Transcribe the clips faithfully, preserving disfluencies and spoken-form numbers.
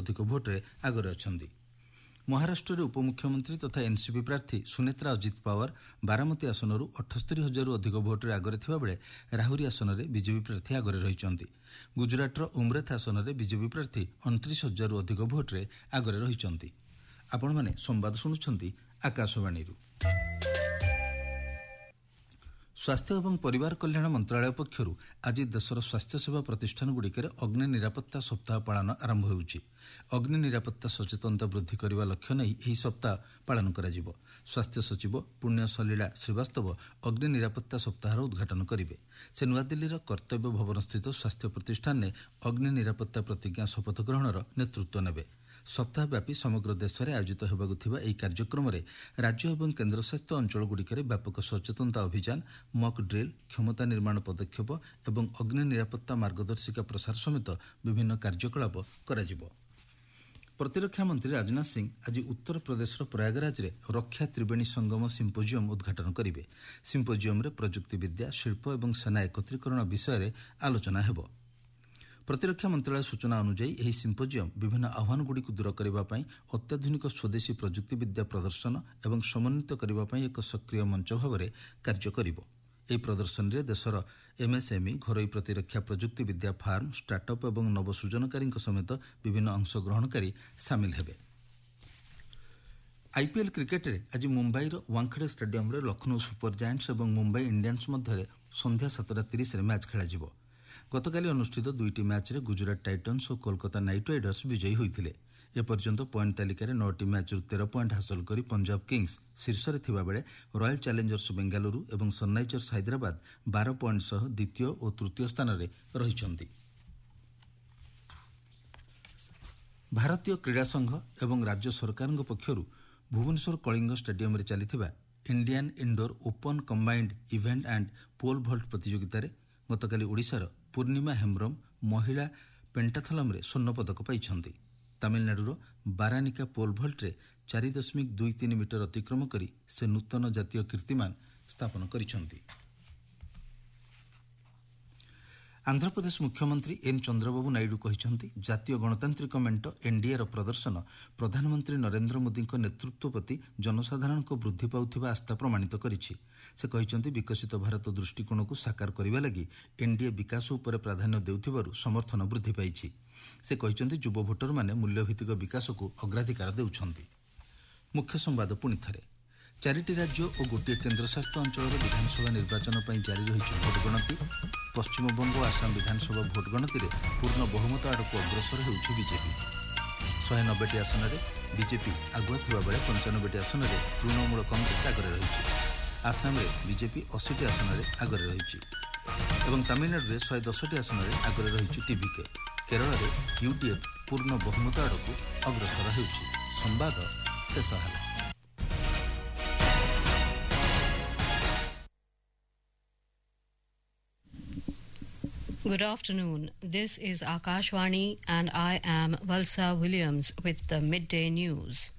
अधिक भोट्रे आगरे अछंती। महाराष्ट्र उपमुख्यमंत्री तथा एनसीपी प्रार्थी सुनेत्रा अजित पावर बारामती आसनରୁ अठस्तरी हजार अधिक भोट्रे आगरे थिबा बेले राहुरी आसन में बीजेपी प्रार्थी आगरे रहिचंती। गुजरातर उमरेथ आसन में बीजेपी प्रार्थी उनतीस हजार अधिक भोट्रे आगरे रहिचंती। आपण माने संवाद सुनुछंती आकाशवाणी। स्वास्थ्य एवं परिवार कल्याण मंत्रालय पक्षर आज देशर स्वास्थ्य सेवा प्रतिष्ठानगुड़िक अग्नि निरापत्ता सप्ताह पालन आरंभ होउछि। अग्नि निरापत्ता सचेतनता वृद्धि करने लक्ष्य नहीं यह सप्ताह पालन करा जिवो। स्वास्थ्य सचिव पुण्य सलीला श्रीवास्तव अग्नि निरापत्ता सप्ताहर उद्घाटन करेंगे। से नुआदिल्लीर कर्तव्य भवन स्थित स्वास्थ्य प्रतिष्ठान में अग्नि निरापत्ता प्रतिज्ञा शपथ ग्रहणर नेतृत्व नेबे। सप्ताहव्यापी समग्र देश में आयोजित होगा यह कार्यक्रम में राज्य और केन्द्रशासित अंचलगुड़िक व्यापक सचेतनता अभियान, मक ड्रिल, क्षमता निर्माण पदक्षेप और अग्नि निरापत्ता मार्गदर्शिका प्रसार समेत विभिन्न कार्यकलाप कराजिवो। प्रतिरक्षा मंत्री राजनाथ सिंह आज उत्तर प्रदेश प्रयागराज में रक्षा त्रिवेणी संगम सिम्पोजियम उद्घाटन करेंगे। सिम्पोजियम में प्रजुक्ति विद्या, शिल्प और सेना एकत्रीकरण विषय में आलोचना हेबो। प्रतिरक्षा मंत्रालय सूचना अनुसार यह सिम्पोजियम विभिन्न आह्वानगुड़ी दूर करने अत्याधुनिक स्वदेशी प्रजुक्ति विद्या प्रदर्शन और समन्वित करने एक सक्रिय मंच भाव में कार्य करिवो। यह प्रदर्शन में देशर एमएसएमई, घरोई प्रतिरक्षा प्रजुक्ति विद्या फार्म, स्टार्टअप और नवसृजनकारी समेत विभिन्न अंशग्रहणकारी सामिल हेबे। आईपीएल क्रिकेट रे आज मुंबईर वानखेड़े स्टेडियम रे लखनऊ सुपर जायंट्स और मुंबई इंडियंस मध्य संध्या सातटा तीस मैच खेल। गतकाली अनुष्ठित दुईटी मैच रे गुजरात टाइटन्स और कोलकाता नाइट राइडर्स विजयी होइथिले। एपर्यंत पॉइंट तालिकार नौटी मैच तेरह पॉइंट हासिल करी पंजाब किंग्स शीर्ष में थिबा बेले रॉयल चैलेंजर्स बेंगालुरु और सनराइजर्स हैदराबाद बारह पॉइंट सह द्वितीय और तृतीय स्थान में रहिचंती। भारतीय क्रीड़ा संघ और राज्य सरकार पक्षर भुवनेश्वर कलिंग स्टेडियम रे चलीथिबा Indian indoor open combined event and pole vault प्रतियोगिता रे गतकाली ओडिशार पूर्णिमा हेम्ब्रम महिला पेंटाथलम रे स्वर्ण पदक पाइछंती। तमिलनाडुर बारानिका पोल भल्ट रे चार दशमिक दुई तीन मीटर अतिक्रम करी से नूतन जातीय कीर्तिमान स्थापन करिछंती। आंध्र प्रदेश मुख्यमंत्री एन चंद्रबाबू नायडू कहिछंती जातीय गणतांत्रिक मेंट एनडीए प्रदर्शन प्रधानमंत्री नरेंद्र मोदी नेतृत्व प्रति जनसाधारण को वृद्धि पाउथिबा आस्था प्रमाणित करिछि। से कहिछंती विकसित भारत दृष्टिकोण को साकार करबा लागि एनडीए विकास उपर प्राधान्य देउथिबारु समर्थन वृद्धि पाइछि। से कहिछंती युवा भोटर माने मूल्यभित्तिक विकास को अग्राधिकार देउछंती। मुख्य संवाद पुणी थरे चारिटी राज्य और गोटे केन्द्रशासित अंचल विधानसभा निर्वाचन पर जारी रही भोट गणति। पश्चिमबंग और आसाम विधानसभा भोट गणति में पूर्ण बहुमत आड़क अग्रसर होउछि बीजेपी। शहे नब्बे आसन में बीजेपी आगुआ थिबा बेले पंचानबे आसन में तृणमूल कांग्रेस आगरे रही। आसाम में बीजेपी अशीटी आसन में आगरे रही और तमिलनाडु में शहे दस आसन में आगरे रही टीवीके। केरल में यूडीएफ पूर्ण बहुमत आड़क अग्रसर होउछि। संवाद शेष होला। Good afternoon. This is Akashvani and I am Valsa Williams with the midday news.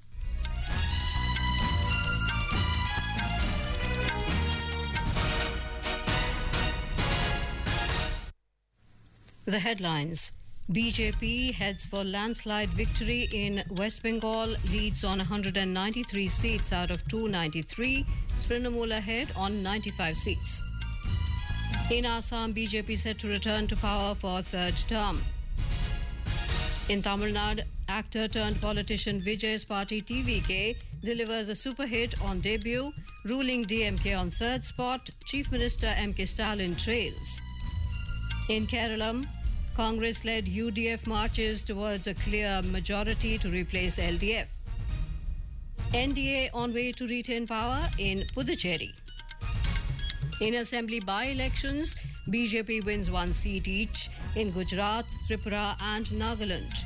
The headlines. B J P heads for landslide victory in West Bengal, leads on one hundred ninety-three seats out of two hundred ninety-three. Trinamool ahead on ninety-five seats. In Assam, B J P set to return to power for a third term. In Tamil Nadu, actor turned politician Vijay's party T V K delivers a super hit on debut, ruling D M K on third spot. Chief Minister M K Stalin trails. In Kerala, Congress-led U D F marches towards a clear majority to replace L D F. N D A on way to retain power in Puducherry. In assembly by-elections, B J P wins one seat each in Gujarat, Tripura and Nagaland.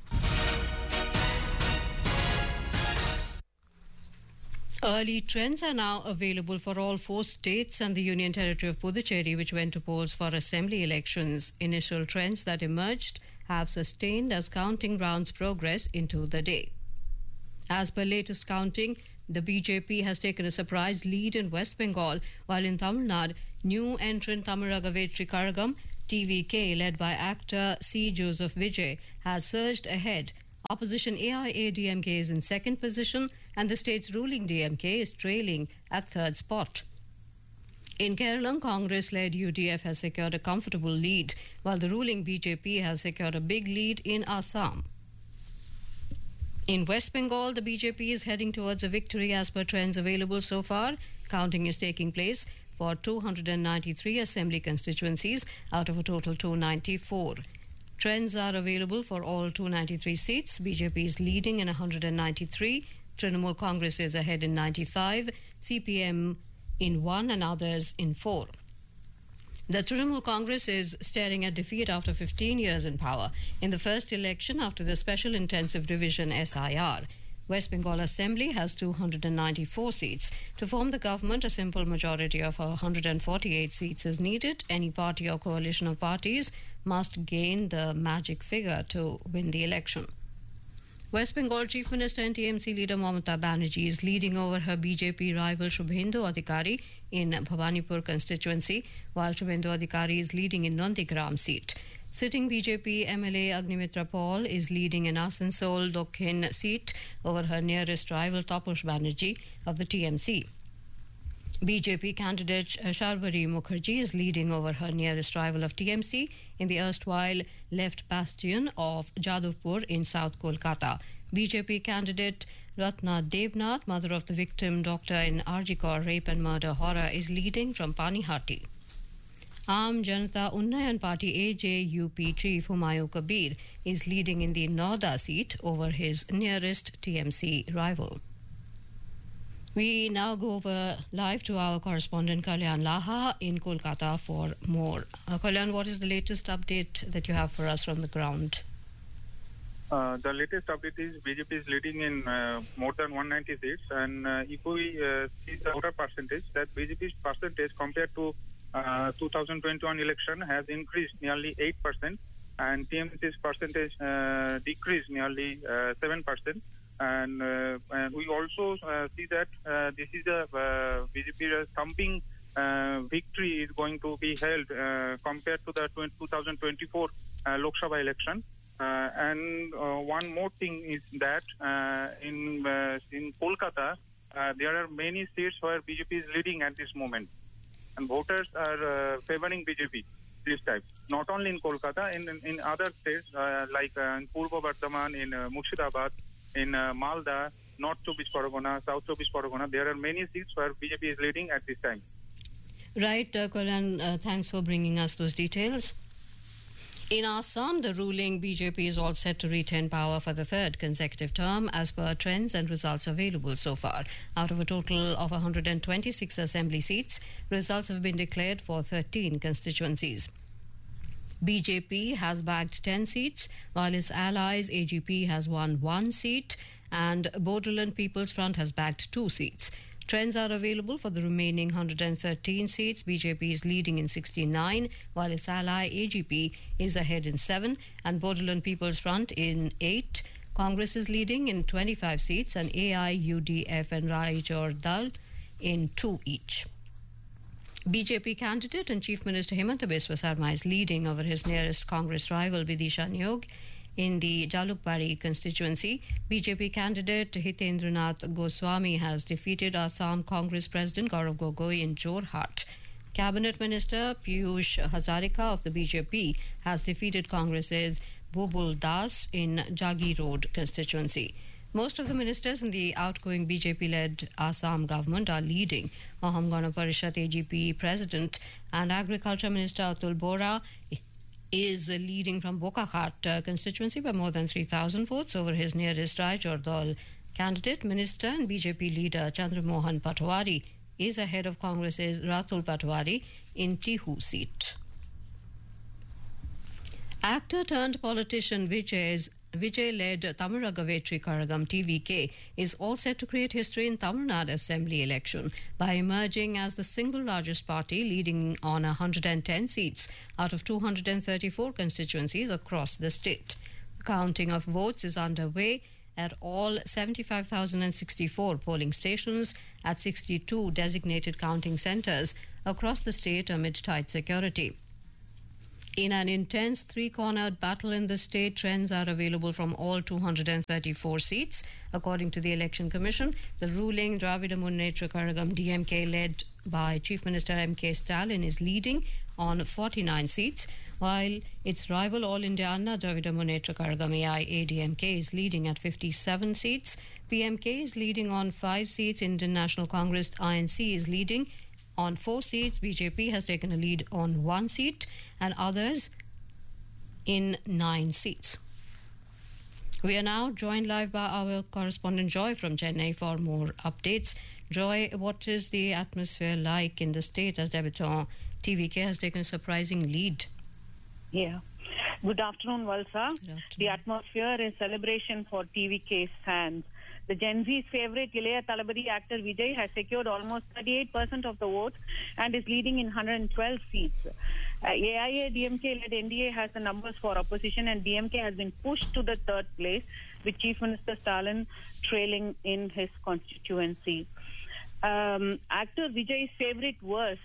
Early trends are now available for all four states and the Union Territory of Puducherry, which went to polls for assembly elections. Initial trends that emerged have sustained as counting rounds progress into the day. As per latest counting, the B J P has taken a surprise lead in West Bengal, while in Tamil Nadu, new entrant Thamizhaga Vetri Karagam, T V K, led by actor C. Joseph Vijay, has surged ahead Opposition A I A D M K is in second position, and the state's ruling D M K is trailing at third spot. In Kerala, Congress-led U D F has secured a comfortable lead, while the ruling B J P has secured a big lead in Assam. In West Bengal, the B J P is heading towards a victory as per trends available so far. Counting is taking place for two hundred ninety-three assembly constituencies out of a total two hundred ninety-four. Trends are available for all two hundred ninety-three seats. B J P is leading in one hundred ninety-three. Trinamool Congress is ahead in ninety-five. C P M in one and others in four. The Trinamool Congress is staring at defeat after fifteen years in power in the first election after the Special Intensive Revision S I R. West Bengal Assembly has two hundred ninety-four seats. To form the government, a simple majority of one hundred forty-eight seats is needed. Any party or coalition of parties must gain the magic figure to win the election. West Bengal Chief Minister and T M C leader Mamata Banerjee is leading over her B J P rival Shubhendu Adhikari in Bhawanipur constituency, while Shubhendu Adhikari is leading in Nandigram seat. Sitting B J P M L A Agnimitra Paul is leading in Asansol Dokhin seat over her nearest rival Taposh Banerjee of the T M C. B J P candidate Sharbari Mukherjee is leading over her nearest rival of T M C in the erstwhile left bastion of Jadavpur in South Kolkata. B J P candidate Ratna Devnath, mother of the victim doctor in R G Kar rape and murder horror, is leading from Panihati. Aam Janata Unnayan Party A J U P chief Humayun Kabir is leading in the Noida seat over his nearest T M C rival. We now go over live to our correspondent Kalyan Laha in Kolkata for more. Uh, Kalyan, what is the latest update that you have for us from the ground? Uh, the latest update is B J P is leading in uh, more than one hundred ninety seats, and uh, if we uh, see the voter percentage, that B J P's percentage compared to uh, two thousand twenty-one election has increased nearly eight percent, and T M C's percentage uh, decreased nearly uh, seven percent. And, uh, and we also uh, see that uh, this is a uh, B J P thumping uh, victory is going to be held uh, compared to the two thousand twenty-four uh, Lok Sabha election. Uh, and uh, one more thing is that uh, in uh, in Kolkata, uh, there are many seats where B J P is leading at this moment, and voters are uh, favoring B J P this time. Not only in Kolkata, in in, in other states uh, like uh, in Purba Bardhaman, in uh, Murshidabad, in uh, Malda, North Chobbish Pargona, South Chobbish Pargona, there are many seats where B J P is leading at this time. Right, uh, Kalyan, uh, thanks for bringing us those details. In Assam, the ruling B J P is all set to retain power for the third consecutive term as per trends and results available so far. Out of a total of one hundred twenty-six assembly seats, results have been declared for thirteen constituencies. B J P has bagged ten seats, while its allies A G P has won one seat and Bodoland People's Front has bagged two seats. Trends are available for the remaining one hundred thirteen seats. B J P is leading in sixty-nine, while its ally A G P is ahead in seven and Bodoland People's Front in eight. Congress is leading in twenty-five seats and A I, U D F and Raijor Dal in two each. B J P candidate and Chief Minister Himanta Biswa Sarma is leading over his nearest Congress rival Vidisha Niyog in the Jalukbari constituency. B J P candidate Hitendranath Goswami has defeated Assam Congress President Gaurav Gogoi in Jorhat. Cabinet Minister Piyush Hazarika of the B J P has defeated Congress's Bobul Das in Jagi Road constituency. Most of the ministers in the outgoing B J P-led Assam government are leading. Aham Gana Parishad A G P President and Agriculture Minister Atul Bora is leading from Bokakhat uh, constituency by more than three thousand votes over his nearest Raijor Dal candidate. Minister and B J P leader Chandramohan Patwari is ahead of Congress's Ratul Patwari in Tihu seat. Actor turned politician Vijay's Vijay-led Tamil Gavetri Karagam T V K is all set to create history in Tamil Nadu Assembly election by emerging as the single largest party, leading on one hundred ten seats out of two hundred thirty-four constituencies across the state. The counting of votes is underway at all seventy-five thousand sixty-four polling stations at sixty-two designated counting centres across the state amid tight security. In an intense three-cornered battle in the state, trends are available from all two hundred thirty-four seats. According to the Election Commission, the ruling Dravida Munnetra Kazhagam D M K, led by Chief Minister M K Stalin, is leading on forty-nine seats, while its rival All India Anna Dravida Munnetra Kazhagam A I A D M K is leading at fifty-seven seats. P M K is leading on five seats. Indian National Congress I N C is leading on four seats. B J P has taken a lead on one seat, and others in nine seats. We are now joined live by our correspondent Joy from Chennai for more updates. Joy, what is the atmosphere like in the state as debutant T V K has taken a surprising lead? Yeah. Good afternoon, Valsa. Good afternoon. The atmosphere is celebration for T V K's fans. The Gen Z's favorite Ilayya Thalapathy actor Vijay has secured almost thirty-eight percent of the vote and is leading in one hundred twelve seats. Uh, A I A D M K-led N D A has the numbers for opposition, and D M K has been pushed to the third place, with Chief Minister Stalin trailing in his constituency. Um, actor Vijay's favorite verse,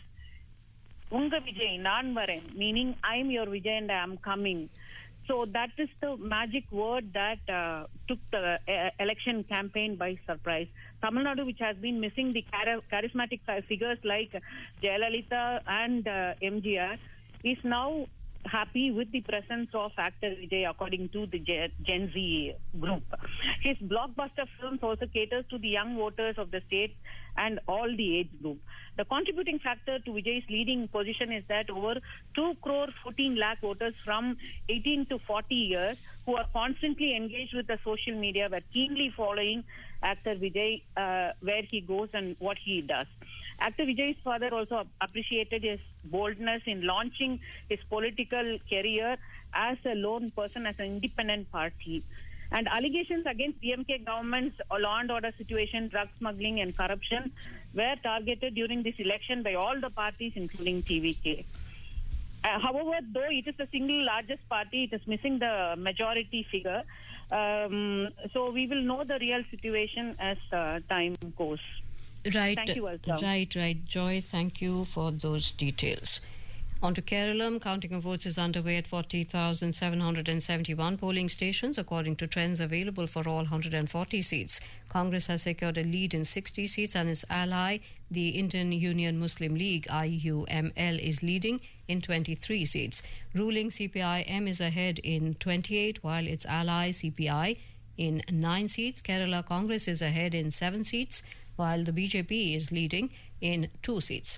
Unga Vijay, Naan Varen, meaning I'm your Vijay and I am coming. So that is the magic word that uh, took the uh, election campaign by surprise. Tamil Nadu, which has been missing the char- charismatic figures like Jayalalitha and uh, M G R, is now happy with the presence of actor Vijay, according to the Gen Z group. His blockbuster films also caters to the young voters of the state and all the age group. The contributing factor to Vijay's leading position is that over two crore fourteen lakh voters from eighteen to forty years who are constantly engaged with the social media were keenly following actor Vijay, uh, where he goes and what he does. Actor Vijay's father also appreciated his boldness in launching his political career as a lone person, as an independent party. And allegations against D M K government's law and order situation, drug smuggling and corruption were targeted during this election by all the parties, including T V K. Uh, however, though it is the single largest party, it is missing the majority figure. Um, so we will know the real situation as uh, time goes. Right, Thank you, Valsa. right, right. Joy, thank you for those details. On to Kerala, counting of votes is underway at forty thousand seven hundred seventy-one polling stations, according to trends available for all one hundred forty seats. Congress has secured a lead in sixty seats, and its ally, the Indian Union Muslim League, I U M L, is leading in twenty-three seats. Ruling C P I M is ahead in twenty-eight, while its ally, C P I, in nine seats. Kerala Congress is ahead in seven seats, while the B J P is leading in two seats.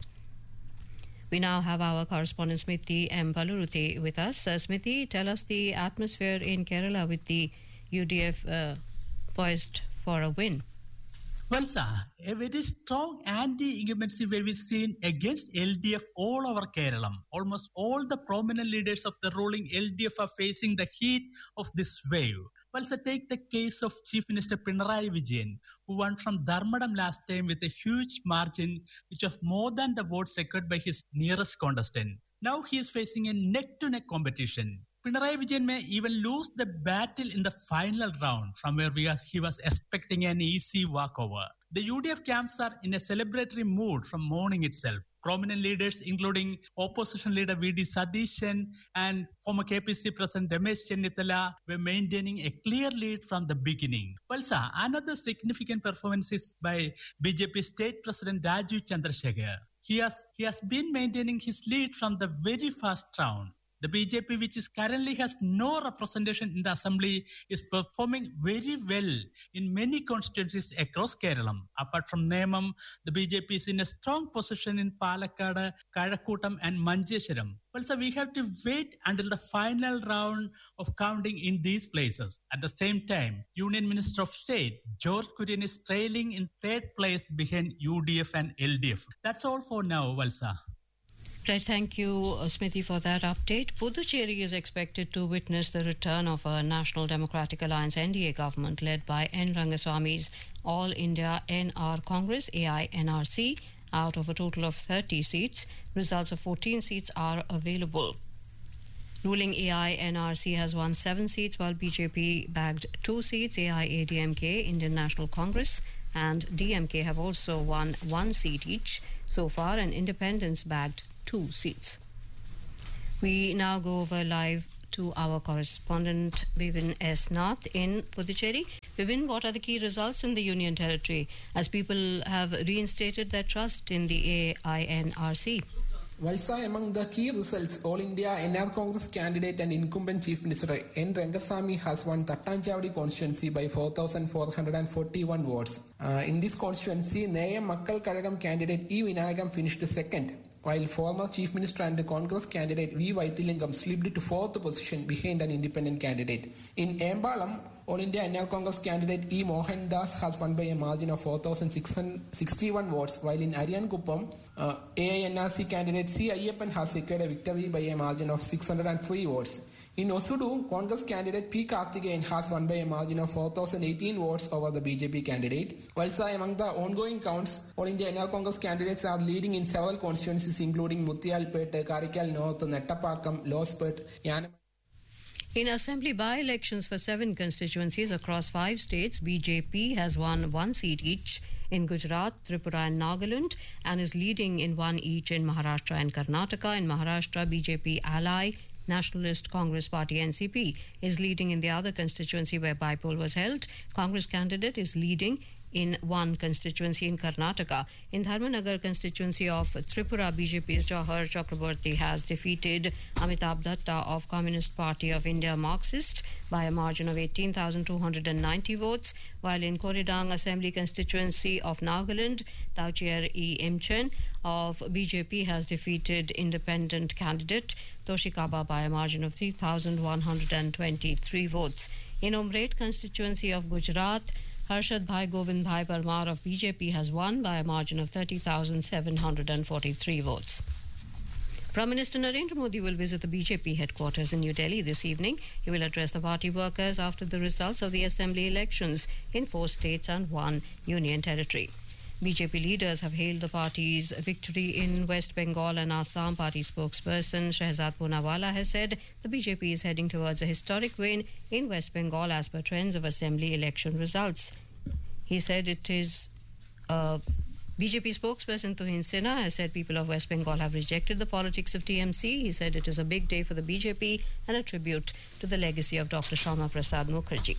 We now have our correspondent Smriti M. Paluruthi with us. Uh, Smriti, tell us the atmosphere in Kerala with the U D F uh, poised for a win. Well, sir, a very strong anti-incumbency wave is seen against L D F all over Kerala. Almost all the prominent leaders of the ruling L D F are facing the heat of this wave. Well, so take the case of Chief Minister Pinarayi Vijayan, who won from Dharmadam last time with a huge margin, which of more than the votes secured by his nearest contestant. Now he is facing a neck-to-neck competition. Pinarayi Vijayan may even lose the battle in the final round, from where we are, he was expecting an easy walkover. The U D F camps are in a celebratory mood from morning itself. Prominent leaders, including opposition leader V D Sadishan and former K P C President Ramesh Chennithala, were maintaining a clear lead from the beginning. Well, sir, another significant performance is by B J P State President Rajiv Chandrasekhar. He has, he has been maintaining his lead from the very first round. The B J P, which is currently has no representation in the assembly, is performing very well in many constituencies across Kerala. Apart from Nemam, the B J P is in a strong position in Palakkad, Kazhakottam and Manjeshwaram. Well, so we have to wait until the final round of counting in these places. At the same time, Union Minister of State George Kurian is trailing in third place behind U D F and L D F. That's all for now, Valsa. Right, thank you, Smithy, for that update. Puducherry is expected to witness the return of a National Democratic Alliance N D A government led by N. Rangaswamy's All India N R Congress, A I N R C. Out of a total of thirty seats, results of fourteen seats are available. Ruling A I N R C has won seven seats, while B J P bagged two seats. A I A D M K, Indian National Congress, and D M K have also won one seat each so far, and independents bagged two seats. We now go over live to our correspondent Vivin S. Nath in Puducherry. Vivin, what are the key results in the Union Territory as people have reinstated their trust in the A I N R C? Valsa, among the key results, All India N R Congress candidate and incumbent Chief Minister N. Rangasamy has won Tattanchawadi constituency by four thousand four hundred forty-one votes. Uh, in this constituency, Nayam Makkal Kadagam candidate E. Vinayagam finished second, while former Chief Minister and Congress candidate V. Vaithilingam slipped to fourth position behind an independent candidate. In Ambalam, All India N R Congress candidate E. Mohan Das has won by a margin of four thousand six hundred sixty-one votes, while in Ariyankuppam, uh, A I N R C candidate C. Ayyappan has secured a victory by a margin of six hundred three votes. In Osudu, Congress candidate P. Karthikeyan has won by a margin of four thousand eighteen votes over the B J P candidate. Whilst among the ongoing counts, All India N R Congress candidates are leading in several constituencies including Muthiyalpet, Karikal North, Nettapakam, Lospet, Yanam. In assembly by-elections for seven constituencies across five states, B J P has won one seat each in Gujarat, Tripura and Nagaland and is leading in one each in Maharashtra and Karnataka. In Maharashtra, B J P ally Nationalist Congress Party N C P is leading in the other constituency where by-poll was held. Congress candidate is leading in one constituency in Karnataka. In Dharmanagar constituency of Tripura, B J P's Jawahar Chakraborty has defeated Amitabh Datta of Communist Party of India Marxist by a margin of eighteen thousand two hundred ninety votes, while in Koredang Assembly constituency of Nagaland, Tauchier E. Imchen of B J P has defeated independent candidate Toshikaba by a margin of three thousand one hundred twenty-three votes. In Umred constituency of Gujarat, Harshad Bhai Govind Bhai Parmar of B J P has won by a margin of thirty thousand seven hundred forty-three votes. Prime Minister Narendra Modi will visit the B J P headquarters in New Delhi this evening. He will address the party workers after the results of the assembly elections in four states and one union territory. B J P leaders have hailed the party's victory in West Bengal, and Assam party spokesperson Shehzad Poonawala has said the B J P is heading towards a historic win in West Bengal as per trends of assembly election results. He said it is uh, B J P spokesperson Tuhin Sinha has said people of West Bengal have rejected the politics of T M C. He said it is a big day for the B J P and a tribute to the legacy of Doctor Shyama Prasad Mukherjee.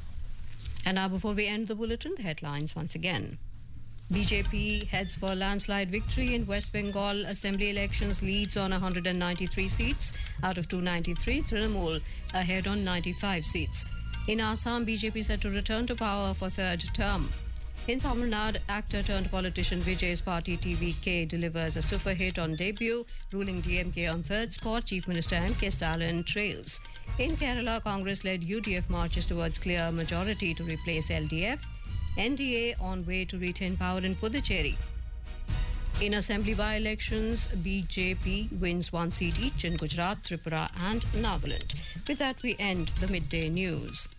And now, before we end the bulletin, the headlines once again. B J P heads for landslide victory in West Bengal assembly elections, leads on one hundred ninety-three seats out of two hundred ninety-three. Trinamool ahead on ninety-five seats. In Assam, B J P set to return to power for third term. In Tamil Nadu, actor turned politician Vijay's party T V K delivers a super hit on debut, ruling D M K on third spot. Chief Minister M K Stalin trails. In Kerala, Congress-led U D F marches towards clear majority to replace L D F. N D A on way to retain power in Puducherry. In assembly by-elections, B J P wins one seat each in Gujarat, Tripura and Nagaland. With that, we end the midday news.